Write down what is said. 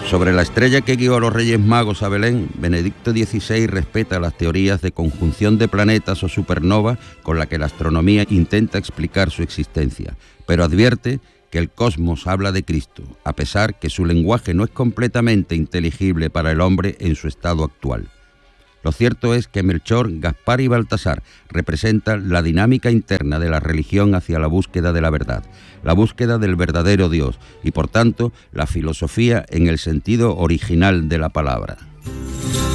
Sobre la estrella que guió a los Reyes Magos a Belén, Benedicto XVI respeta las teorías de conjunción de planetas o supernova con la que la astronomía intenta explicar su existencia, pero advierte que el cosmos habla de Cristo, a pesar que su lenguaje no es completamente inteligible para el hombre en su estado actual. Lo cierto es que Melchor, Gaspar y Baltasar representan la dinámica interna de la religión hacia la búsqueda de la verdad, la búsqueda del verdadero Dios y, por tanto, la filosofía en el sentido original de la palabra.